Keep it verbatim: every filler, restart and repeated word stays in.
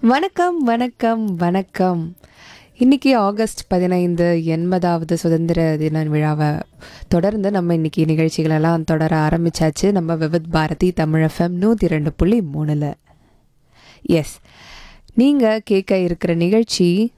வணக்கம் வணக்கம் வணக்கம். இன்னைக்கு ஆகஸ்ட் பதினைந்து எண்பதாவது சுதந்திர தின விழாவை தொடர்ந்து நம்ம இன்னைக்கு நிகழ்ச்சிகளெல்லாம் தொடர ஆரம்பிச்சாச்சு. நம்ம விவித் பாரதி தமிழ் எஃப்எம் நூற்றி ரெண்டு புள்ளி மூணில். எஸ், நீங்கள் கேட்க இருக்கிற நிகழ்ச்சி